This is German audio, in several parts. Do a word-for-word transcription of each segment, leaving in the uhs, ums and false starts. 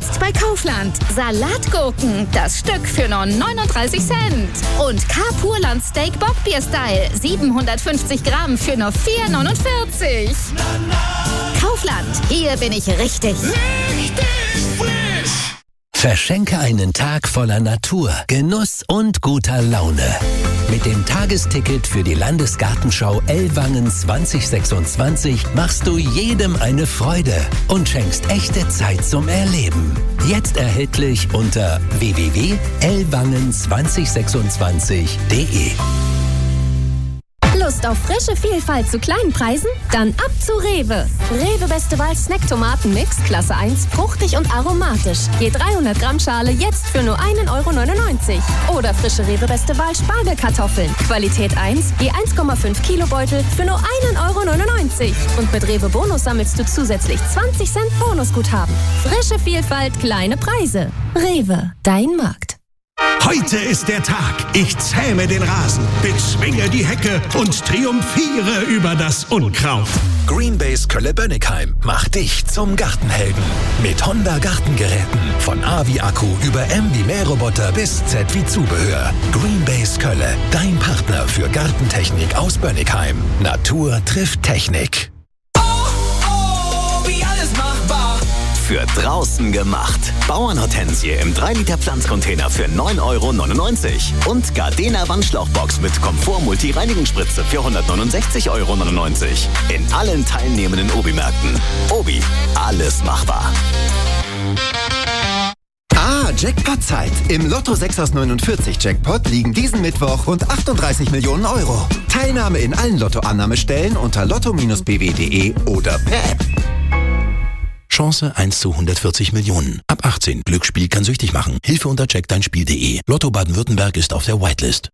Jetzt bei Kaufland. Salatgurken, das Stück für nur neununddreißig Cent. Und K-Purland Steak Bockbier Style, siebenhundertfünfzig Gramm für nur vier neunundvierzig. Kaufland, hier bin ich richtig. Richtig frisch. Verschenke einen Tag voller Natur, Genuss und guter Laune. Mit dem Tagesticket für die Landesgartenschau Ellwangen zwanzig sechsundzwanzig machst du jedem eine Freude und schenkst echte Zeit zum Erleben. Jetzt erhältlich unter w w w punkt ellwangen zwanzig sechsundzwanzig punkt de. Lust auf frische Vielfalt zu kleinen Preisen? Dann ab zu Rewe. Rewe Beste Wahl Snack-Tomaten-Mix, Klasse eins, fruchtig und aromatisch. Je dreihundert Gramm Schale jetzt für nur einen Euro neunundneunzig. Oder frische Rewe Beste Wahl Spargelkartoffeln. Qualität eins, je eins Komma fünf Kilo Beutel für nur einen Euro neunundneunzig. Und mit Rewe Bonus sammelst du zusätzlich zwanzig Cent Bonusguthaben. Frische Vielfalt, kleine Preise. Rewe, dein Markt. Heute ist der Tag. Ich zähme den Rasen, bezwinge die Hecke und triumphiere über das Unkraut. Greenbase Kölle-Bönnigheim macht dich zum Gartenhelden. Mit Honda Gartengeräten. Von A wie Akku über M wie Mähroboter bis Z wie Zubehör. Greenbase Kölle, dein Partner für Gartentechnik aus Bönnigheim. Natur trifft Technik. Oh, oh, wie alles machbar. Für draußen gemacht. Bauernhortensie im drei Liter Pflanzcontainer für neun Euro neunundneunzig. Und Gardena Wandschlauchbox mit Komfort-Multi-Reinigungsspritze für hundertneunundsechzig Euro neunundneunzig. In allen teilnehmenden Obi-Märkten. Obi, alles machbar. Ah, Jackpot-Zeit. Im Lotto sechs aus neunundvierzig Jackpot liegen diesen Mittwoch rund achtunddreißig Millionen Euro. Teilnahme in allen Lottoannahmestellen unter lotto Bindestrich b w punkt de oder per App. Chance eins zu hundertvierzig Millionen. Ab achtzehn. Glücksspiel kann süchtig machen. Hilfe unter check dein Spiel punkt de. Lotto Baden-Württemberg ist auf der Whitelist.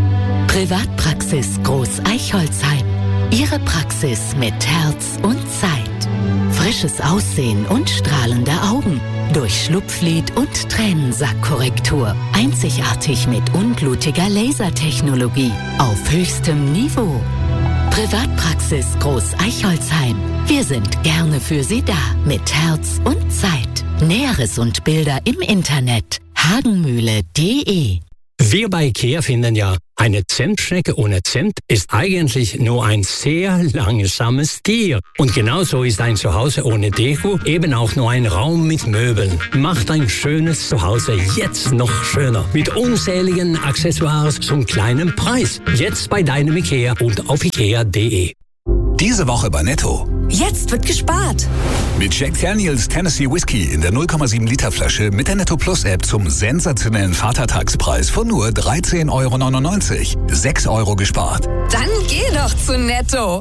Privatpraxis Groß-Eichholzheim. Ihre Praxis mit Herz und Zeit. Frisches Aussehen und strahlende Augen. Durch Schlupflid und Tränensackkorrektur. Einzigartig mit unblutiger Lasertechnologie. Auf höchstem Niveau. Privatpraxis Groß-Eichholzheim. Wir sind gerne für Sie da. Mit Herz und Zeit. Näheres und Bilder im Internet. hagenmühle punkt de. Wir bei IKEA finden ja, eine Zentschnecke ohne Zent ist eigentlich nur ein sehr langsames Tier. Und genauso ist ein Zuhause ohne Deko eben auch nur ein Raum mit Möbeln. Macht ein schönes Zuhause jetzt noch schöner. Mit unzähligen Accessoires zum kleinen Preis. Jetzt bei deinem IKEA und auf ikea punkt de. Diese Woche bei Netto. Jetzt wird gespart. Mit Jack Daniels Tennessee Whiskey in der null Komma sieben Liter Flasche mit der Netto Plus App zum sensationellen Vatertagspreis von nur dreizehn Euro neunundneunzig. sechs Euro gespart. Dann geh doch zu Netto.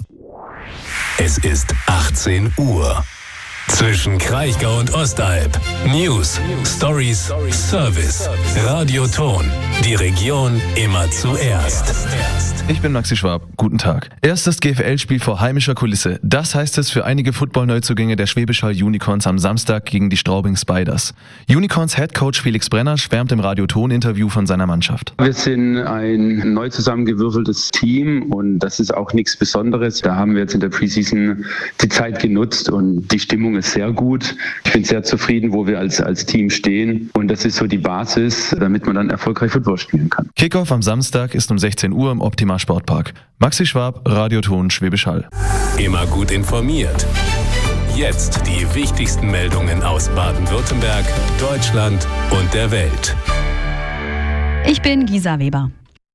Es ist achtzehn Uhr. Zwischen Kraichgau und Ostalb. News, Stories, Service, Radioton. Die Region immer zuerst. Ich bin Maxi Schwab. Guten Tag. Erstes G F L-Spiel vor heimischer Kulisse. Das heißt es für einige Football-Neuzugänge der Schwäbisch Hall Unicorns am Samstag gegen die Straubing Spiders. Unicorns Headcoach Felix Brenner schwärmt im Radioton-Interview von seiner Mannschaft. Wir sind ein neu zusammengewürfeltes Team und das ist auch nichts Besonderes. Da haben wir jetzt in der Preseason die Zeit genutzt und die Stimmung ist sehr gut. Ich bin sehr zufrieden, wo wir als, als Team stehen und das ist so die Basis, damit man dann erfolgreich Football spielen kann. Kickoff am Samstag ist um sechzehn Uhr im Optima Sportpark. Maxi Schwab, Radioton Schwäbisch Hall. Immer gut informiert. Jetzt die wichtigsten Meldungen aus Baden-Württemberg, Deutschland und der Welt. Ich bin Gisa Weber.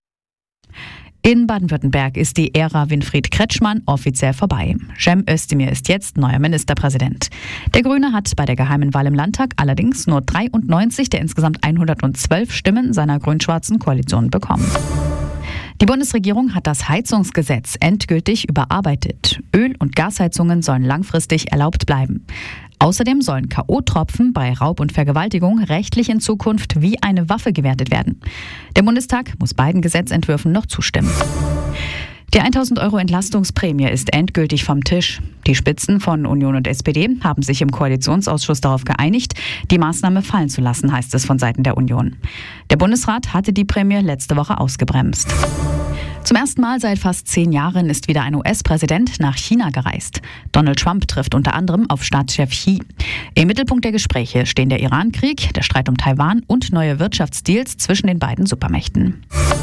In Baden-Württemberg ist die Ära Winfried Kretschmann offiziell vorbei. Cem Özdemir ist jetzt neuer Ministerpräsident. Der Grüne hat bei der geheimen Wahl im Landtag allerdings nur dreiundneunzig der insgesamt hundertzwölf Stimmen seiner grün-schwarzen Koalition bekommen. Die Bundesregierung hat das Heizungsgesetz endgültig überarbeitet. Öl- und Gasheizungen sollen langfristig erlaubt bleiben. Außerdem sollen K O-Tropfen bei Raub und Vergewaltigung rechtlich in Zukunft wie eine Waffe gewertet werden. Der Bundestag muss beiden Gesetzentwürfen noch zustimmen. Die tausend Euro Entlastungsprämie ist endgültig vom Tisch. Die Spitzen von Union und S P D haben sich im Koalitionsausschuss darauf geeinigt, die Maßnahme fallen zu lassen, heißt es von Seiten der Union. Der Bundesrat hatte die Prämie letzte Woche ausgebremst. Zum ersten Mal seit fast zehn Jahren ist wieder ein U S-Präsident nach China gereist. Donald Trump trifft unter anderem auf Staatschef Xi. Im Mittelpunkt der Gespräche stehen der Iran-Krieg, der Streit um Taiwan und neue Wirtschaftsdeals zwischen den beiden Supermächten.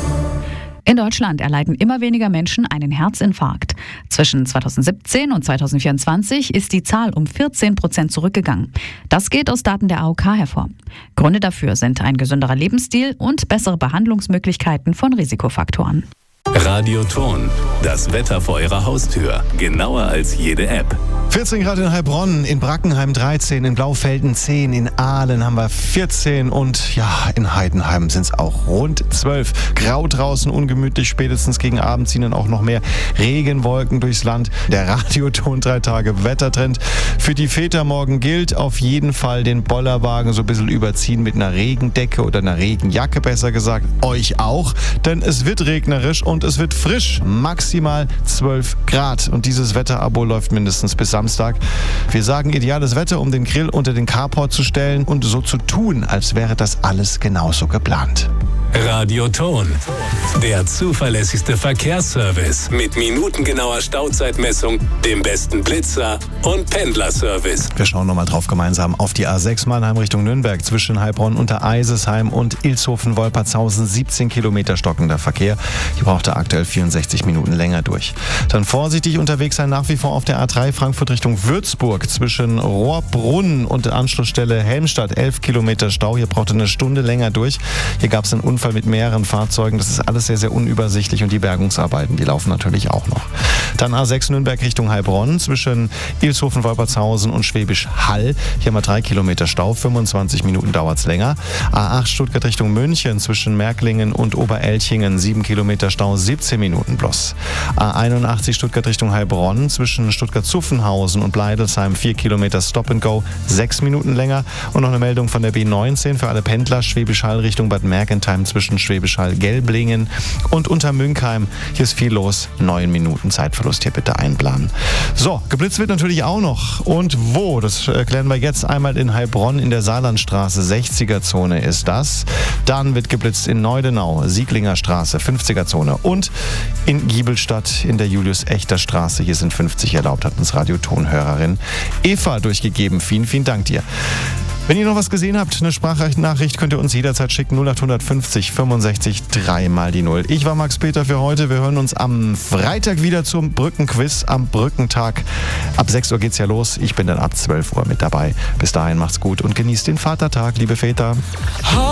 In Deutschland erleiden immer weniger Menschen einen Herzinfarkt. Zwischen zweitausendsiebzehn und zweitausendvierundzwanzig ist die Zahl um vierzehn Prozent zurückgegangen. Das geht aus Daten der A O K hervor. Gründe dafür sind ein gesünderer Lebensstil und bessere Behandlungsmöglichkeiten von Risikofaktoren. Radioton, das Wetter vor Ihrer Haustür. Genauer als jede App. vierzehn Grad in Heilbronn, in Brackenheim dreizehn, in Blaufelden zehn, in Aalen haben wir vierzehn und ja, in Heidenheim sind es auch rund zwölf. Grau draußen, ungemütlich, spätestens gegen Abend ziehen dann auch noch mehr Regenwolken durchs Land. Der Radioton drei Tage Wettertrend. Für die Väter morgen gilt auf jeden Fall den Bollerwagen so ein bisschen überziehen mit einer Regendecke oder einer Regenjacke, besser gesagt. Euch auch, denn es wird regnerisch und es wird frisch. Maximal zwölf Grad. Und dieses Wetterabo läuft mindestens bis Samstag. Wir sagen ideales Wetter, um den Grill unter den Carport zu stellen und so zu tun, als wäre das alles genauso geplant. Radioton, der zuverlässigste Verkehrsservice mit minutengenauer Stauzeitmessung, dem besten Blitzer und Pendlerservice. Wir schauen nochmal drauf gemeinsam auf die A sechs Mannheim Richtung Nürnberg zwischen Heilbronn unter Eisesheim und Ilshofen-Wolpertshausen. siebzehn Kilometer stockender Verkehr. Hier braucht er aktuell vierundsechzig Minuten länger durch. Dann vorsichtig unterwegs sein nach wie vor auf der A drei Frankfurt Richtung Würzburg zwischen Rohrbrunn und der Anschlussstelle Helmstadt. elf Kilometer Stau. Hier braucht er eine Stunde länger durch. Hier gab es einen Unfall mit mehreren Fahrzeugen. Das ist alles sehr, sehr unübersichtlich und die Bergungsarbeiten, die laufen natürlich auch noch. Dann A sechs Nürnberg Richtung Heilbronn zwischen Ilshofen-Wolpertshausen und Schwäbisch Hall. Hier haben wir drei Kilometer Stau, fünfundzwanzig Minuten dauert es länger. A acht Stuttgart Richtung München zwischen Märklingen und Oberelchingen, sieben Kilometer Stau, siebzehn Minuten bloß. A einundachtzig Stuttgart Richtung Heilbronn zwischen Stuttgart-Zuffenhausen und Bleidelsheim, vier Kilometer Stop and Go, sechs Minuten länger. Und noch eine Meldung von der B neunzehn für alle Pendler, Schwäbisch Hall Richtung Bad Mergentheim zwischen Schwäbisch Hall, Gelblingen und Untermünkheim. Hier ist viel los, neun Minuten Zeitverlust hier bitte einplanen. So, geblitzt wird natürlich auch noch. Und wo? Das erklären wir jetzt. Einmal in Heilbronn in der Saarlandstraße, sechziger Zone ist das. Dann wird geblitzt in Neudenau, Sieglinger Straße, fünfziger Zone. Und in Giebelstadt in der Julius-Echter-Straße, hier sind fünfzig erlaubt, hat uns Radiotonhörerin Eva durchgegeben. Vielen, vielen Dank dir. Wenn ihr noch was gesehen habt, eine Sprachnachricht könnt ihr uns jederzeit schicken. null acht fünfzig fünfundsechzig drei mal die null. Ich war Max Peter für heute. Wir hören uns am Freitag wieder zum Brückenquiz am Brückentag. Ab sechs Uhr geht's ja los. Ich bin dann ab zwölf Uhr mit dabei. Bis dahin macht's gut und genießt den Vatertag, liebe Väter.